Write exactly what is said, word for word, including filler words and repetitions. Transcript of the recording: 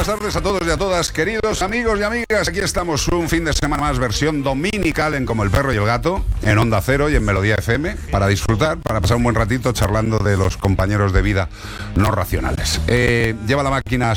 buenas tardes a todos y a todas, queridos amigos y amigas. Aquí estamos un fin de semana más, versión dominical en Como el Perro y el Gato, en Onda Cero y en Melodía F M, para disfrutar, para pasar un buen ratito charlando de los compañeros de vida no racionales. Eh, lleva la máquina